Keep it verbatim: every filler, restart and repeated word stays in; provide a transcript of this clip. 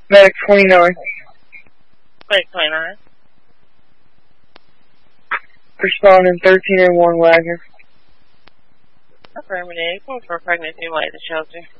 Medic twenty-nine. Medic twenty-nine. Responding thirteen oh one Wagner. Affirmative. Going for pregnancy while at the shelter.